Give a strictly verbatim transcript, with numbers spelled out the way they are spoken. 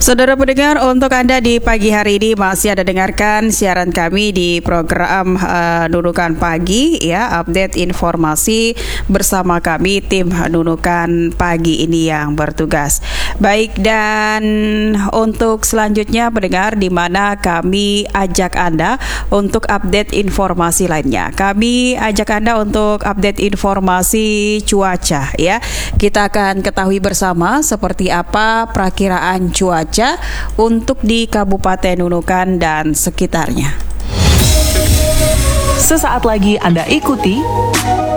Saudara pendengar, untuk Anda di pagi hari ini masih ada dengarkan siaran kami di program uh, Nunukan Pagi, ya, update informasi bersama kami tim Nunukan Pagi ini yang bertugas. Baik, dan untuk selanjutnya pendengar, di mana kami ajak Anda untuk update informasi lainnya. Kami ajak Anda untuk update informasi cuaca, ya. Kita akan ketahui bersama seperti apa perakiraan cuaca untuk di Kabupaten Nunukan dan sekitarnya. Sesaat lagi Anda ikuti